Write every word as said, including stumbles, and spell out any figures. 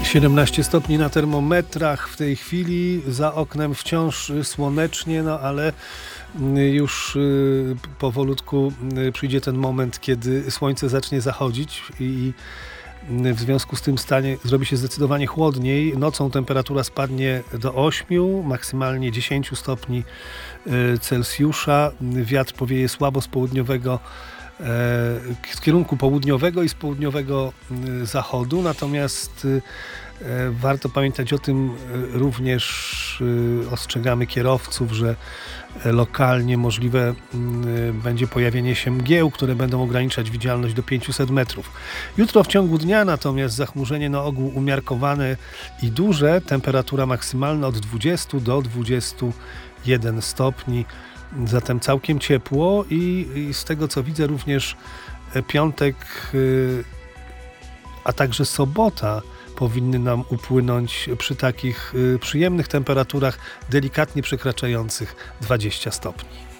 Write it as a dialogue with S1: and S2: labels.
S1: siedemnaście stopni na termometrach w tej chwili, za oknem wciąż słonecznie, no ale już powolutku przyjdzie ten moment, kiedy słońce zacznie zachodzić i w związku z tym stanie zrobi się zdecydowanie chłodniej. Nocą temperatura spadnie do ośmiu, maksymalnie dziesięciu stopni Celsjusza. Wiatr powieje słabo z południowego, z kierunku południowego i z południowego zachodu, natomiast warto pamiętać o tym, również ostrzegamy kierowców, że lokalnie możliwe będzie pojawienie się mgieł, które będą ograniczać widzialność do pięciuset metrów. Jutro w ciągu dnia natomiast zachmurzenie na ogół umiarkowane i duże, temperatura maksymalna od dwudziestu do dwudziestu jeden stopni, zatem całkiem ciepło i, i z tego co widzę również piątek, a także sobota powinny nam upłynąć przy takich przyjemnych temperaturach delikatnie przekraczających dwadzieścia stopni.